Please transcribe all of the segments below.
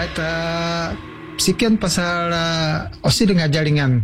Alright, sekian pasal Osi dengan jaringan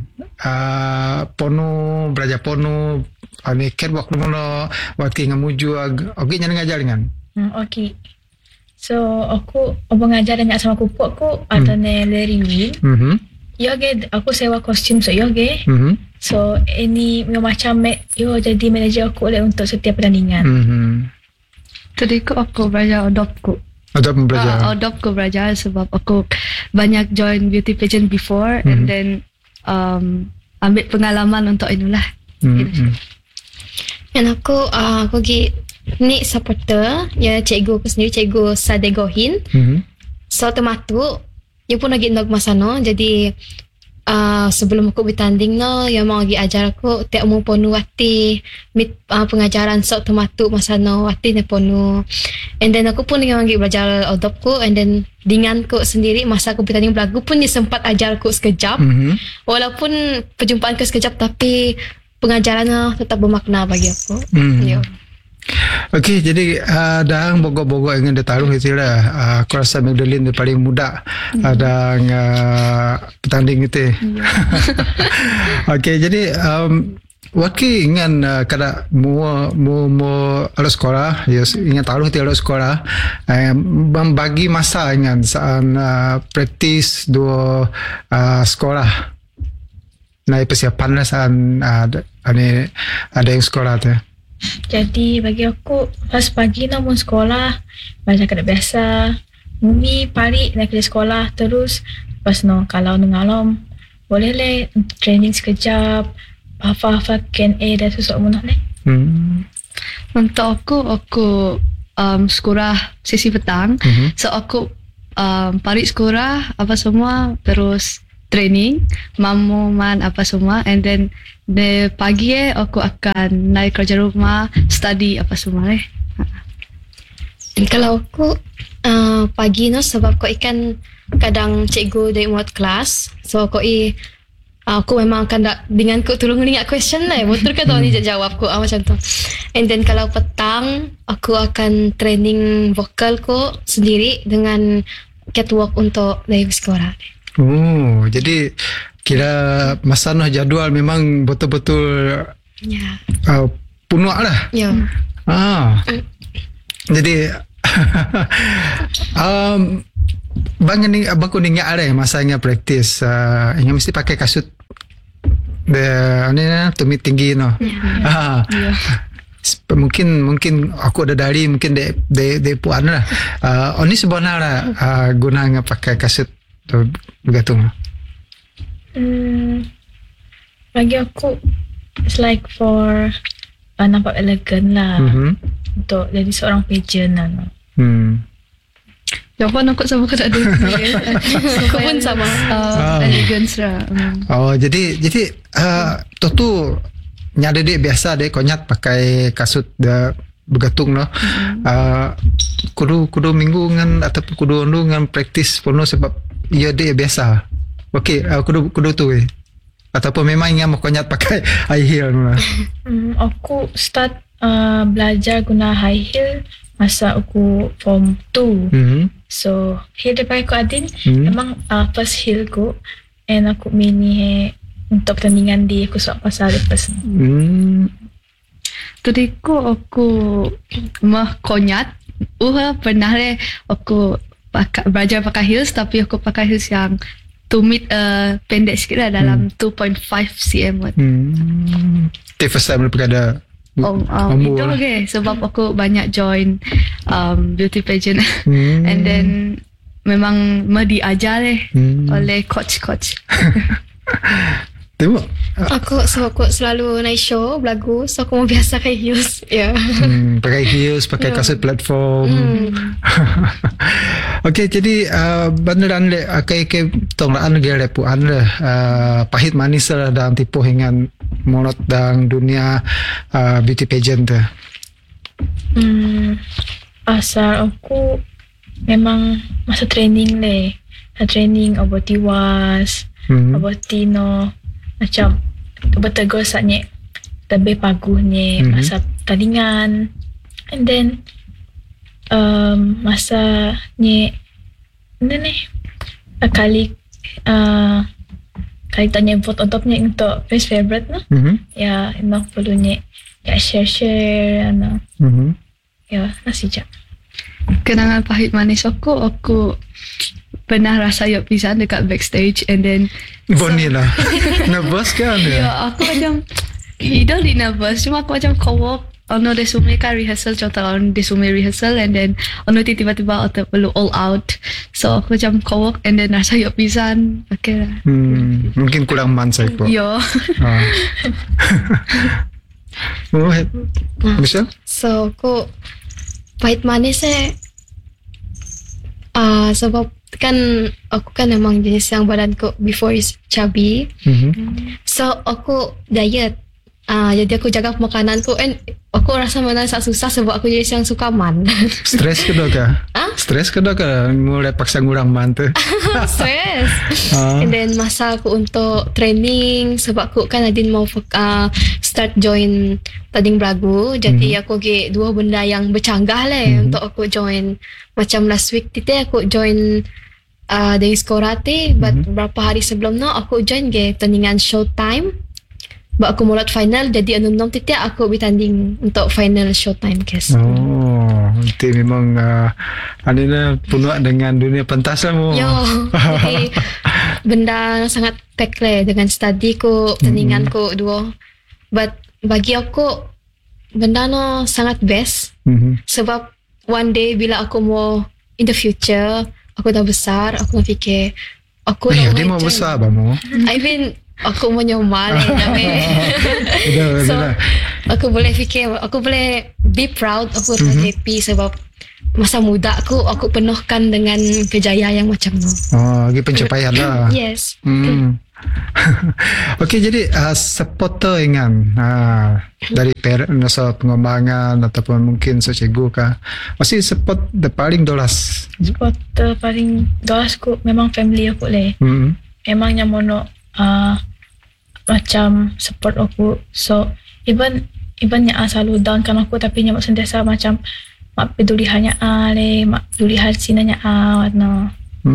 pono belajar pono ani catwalk no waktu ngamuju oke dengan jaringan. Okay. So aku mengajar dengan sama kupu aku atau Larry Win. Yoge aku sewa kostum so yoge. So ini macam yo jadi manager aku oleh untuk setiap pertandingan. Tadi aku belajar Adopt aku belajar sebab aku banyak join beauty pageant before and then ambil pengalaman untuk inilah. Dan aku pergi ni supporter ya cikgu aku sendiri, cikgu Sadegohin. So termasuk dia pun lagi nak masano jadi sebelum aku bertanding yang mau lagi ajar aku tiap mu ponu wati pengajaran so termasuk masano wati ne ponu. And then aku pun yang lagi belajar adopku and then dengan aku sendiri masa aku bertanding berlagu pun dia sempat ajar aku sekejap. Walaupun perjumpaan ke sekejap tapi pengajarannya tetap bermakna bagi aku. Okey, jadi dah bogor-bogor ingin ditaruh itulah. Aku rasa Magdalene paling muda dan petanding itu. Okey, jadi waktu ingin kada mau alus sekolah, ya ingin taruh ti alus sekolah, membagi masa ingin saat praktis dua sekolah. Nah, persiapan lah saat ada yang sekolah tu. Jadi bagi aku pas pagi namun sekolah belajar kada biasa. Mumi pari nak kerja sekolah terus pas kalau ngalom boleh le training sekejap hafal Q&A dan susuk munah le. Untuk aku sekolah sesi petang. So aku pari sekolah apa semua terus training mamuman apa semua and then de pagi aku akan naik kerja rumah study apa semua Kalau aku pagi sebab aku ikan kadang cikgu dari muat kelas so aku memang akan dengan aku tolong ingat question lah betul ke tahu ni jawab aku macam tu. And then kalau petang aku akan training vokal ko sendiri dengan catwalk untuk dari sekolah. Jadi kira masa jadual memang betul-betul penuh lah. Ya. Jadi bangun ni abang ingat ada masanya praktis ingat mesti pakai kasut tumit tinggi Mungkin aku ada dari mungkin de puan lah. Ini sebenarnya guna pakai kasut bergantung. Bagi aku it's like for nampak elegan lah untuk jadi seorang pageant lah. Jawapan aku sama kata ada. Aku pun sama. Elegance lah. Jadi tu nyada dia biasa deh konyat pakai kasut bergantung kudu minggu ngan ataupun kudu ngan praktis penuh sebab ia dia biasa. Okey, kudu tu ataupun memang ingat mau konyat pakai high heel aku start belajar guna high heel masa aku form 2. So heel dia pakai aku adin memang first heel ku and aku mini untuk pertandingan di aku suap pasal lepas Tadi aku mah konyat pernah aku belajar pakai heels tapi aku pakai heels yang tumit pendek sikit lah dalam 2.5 cm. First time lepas ada itu okay sebab aku banyak join beauty pageant and then memang diajar oleh coach. Tengok Aku selalu naik show berlagu so aku mau biasa pakai heels pakai heels pakai kasut platform. Okey, jadi beneran tonglaan dia lepuan pahit manis lah dalam tipu hingga monot dalam dunia beauty pageant tu. Asal aku memang masa training training aboti was aboti macam betul saatnya lebih paguhnya masa pertandingan and then masanya kali kali tanya vote untuk best favorite no. Ya, perlunya ya share ano. Ya, nasi jak. Kenangan pahit manis aku pernah rasa yuk pisan dekat backstage and then Bonnie lah. Nervous kan? ya aku macam tidak di nervous, cuma aku macam kawak ono resume kan rehearsal, contoh on resume rehearsal and then ono tiba-tiba atau perlu all out, so aku macam kawak and then rasa yuk pisan. Okay lah. Mungkin kurang mansai po. Yo. Michelle? So aku pahit manis sebab kan aku kan memang jenis yang badanku before is chubby. So aku diet. Jadi aku jaga makananku and aku rasa mana sangat susah sebab aku jenis yang suka man. Stres ke dok? Stres ke dok? Mulai paksa ngurang man tu. Stress. And then masa aku untuk training sebab aku kan adin mau start join tanding beragu. Jadi aku ke dua benda yang bercanggah untuk aku join. Macam last week tite aku join dari Skorate, but berapa hari sebelum no aku join ke tandingan Showtime. Ba aku mulat final, jadi nom tite aku bertanding untuk final Showtime kes. Nanti memang Anina penuh dengan dunia pentas lah mu. Yo, jadi benda sangat pack dengan study ku, tandingan ku dua. But bagi aku benda no sangat best. Sebab one day bila aku mau in the future, aku dah besar, aku nak fikir aku dia mau besar apa mu? I mean aku mau nyomal so aku boleh fikir, aku boleh be proud, aku happy sebab masa muda aku penuhkan dengan kejayaan yang macam tu. Lagi pencapaian lah. Yes. Okey, jadi supporter ingan dari parent masa pengembangan ataupun mungkin cikgu kah, masih support the paling dolas. Supporter paling dolas ku memang family aku memang yang mono macam support aku. So even yang selalu down kan aku, tapi yang sentiasa macam mak peduli hanya mak peduli hal sinanya no.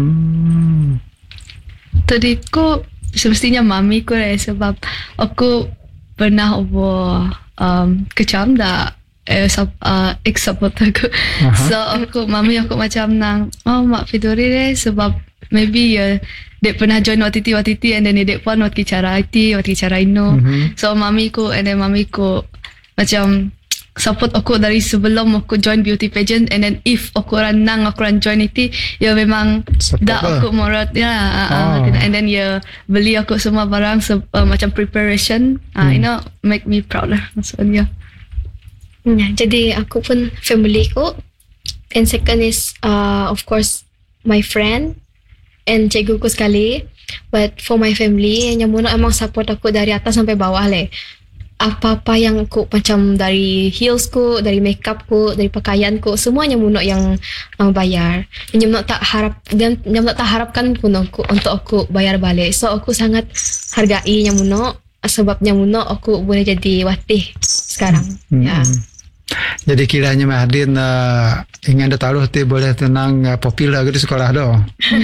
Tadi ku semestinya mami ku sebab aku pernah kecam dah ex-supporter aku. So mami aku macam nang mak peduli sebab maybe dia pernah join OTT and then dia pun waktu cara IT, waktu cara Ino. So mami ku macam support aku dari sebelum aku join beauty pageant, and then if aku ranang aku join itu ya memang dah aku morat and then ya beli aku semua barang macam preparation make me proud lah maksudnya. Jadi aku pun family ku, and second is of course my friend and cikgu ku sekali. But for my family, yang muna emang support aku dari atas sampai bawah apa-apa yang aku macam dari heels ku, dari makeup ku, dari pakaian ku, semuanya muna yang bayar. Yang tak harapkan pun aku untuk aku bayar balik. So aku sangat hargai yang muna, sebabnya muna aku boleh jadi watih sekarang. Jadi kiranya Mahdin ingin dah taruh tu boleh tenang popular ke di sekolah dah.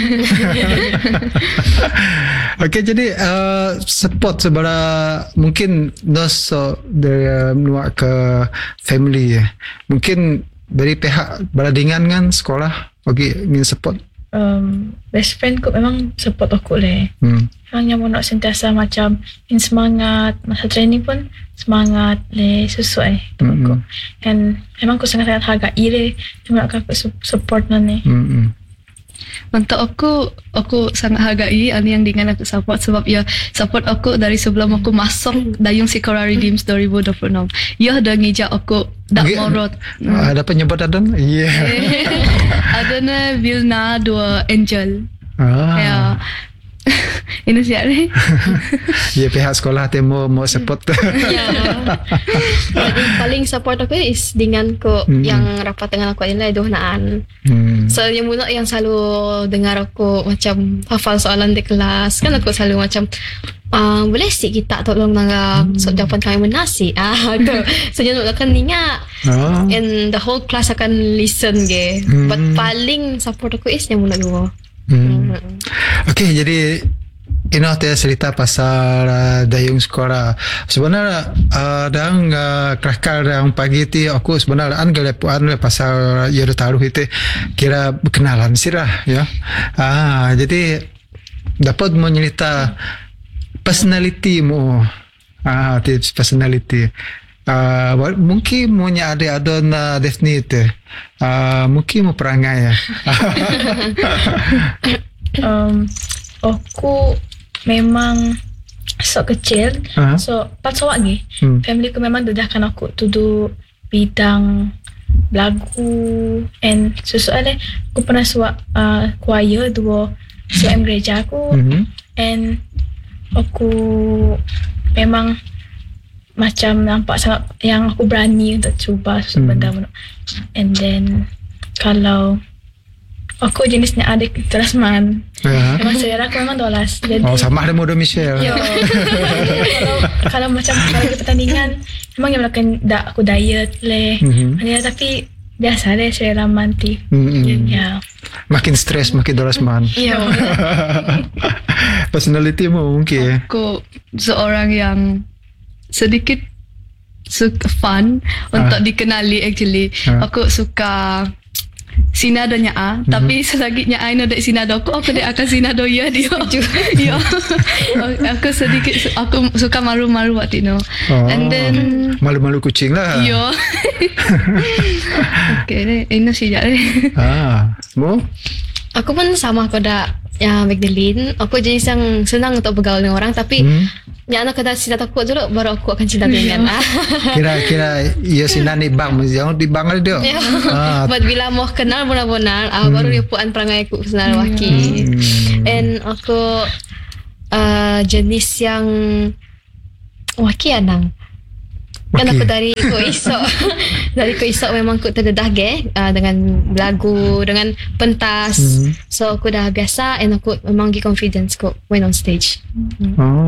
Okey, jadi support sebelah mungkin dosa dari menua ke family mungkin dari pihak beradingan kan sekolah ingin support. Best friend ku memang support aku memang yang nak sentiasa macam semangat, masa training pun semangat sesuai aku. And memang aku sangat hargai cuma aku support ni. Untuk aku sangat hargai yang dengan aku support, sebab ya support aku dari sebelum aku masuk Dayung Sikora Redeems 2026. Ya dah ngijak aku dak morot. Ada penyebut ada? Ya. Ada na Vilna dua Angel. Ya. Ini siapa ni? Ya, pihak sekolah tu mau support. Jadi paling support aku is dengan ku yang rapat dengan aku ini dohnaan. So yang mula yang selalu dengar aku macam hafal soalan di kelas, kan aku selalu macam boleh sih kita tolong nangga jawapan kami menasi tu. So jangan akan ingat and the whole class akan listen But paling support aku is yang mula dua. Okay, jadi Inoh cerita pasal dayung sekolah. Sebenarnya dalam kelakar yang pagi ti aku sebenarnya galepuan pasal ya taruh itu kira berkenalan sih lah ya. Jadi dapat menyerita personality mu. Tips personality. Mungkin punya ada na definite. Mungkin mau perangai ya. Aku memang sok kecil, so pas awak lagi, family ku memang dedahkan aku tudu bidang lagu and sesuatu. Aku pernah suat choir dua suat gereja aku, and aku memang macam nampak sangat yang aku berani untuk cuba sesuatu benda. And then kalau aku jenisnya adik terasman. Memang selera aku memang dolas. Jadi, sama ada Modo Michelle. Yo. kalau macam kalau di pertandingan memang yang melakukan aku diet leh. Tapi biasa deh selera manti. Ya. Makin stres makin dolas man. Yo. Personality mu mungkin. Aku seorang yang sedikit suka fun untuk dikenali actually. Aku suka sinado nya tapi selagi nya ino dek sinado aku dek akan sinado ya dia. Ya. Aku sedikit aku suka malu-malu waktu itu. And then malu-malu kucing lah. Ya. Okay, ini sih jadi. Mu? Aku pun sama pada Magdalene. Aku jenis yang senang untuk bergaul dengan orang, tapi yang anak kata cinta takut dulu baru aku akan cinta dengan. Kira-kira ya sinan di bang, jangan di bang dia. But bila mau kenal benar-benar, baru dia puan perangai aku senang laki. And aku jenis yang waki anang. Kan aku dari Ko Isok. Dari Ko Isok memang aku terdedah dengan lagu, dengan pentas. So aku dah biasa and aku memang confidence ko when on stage.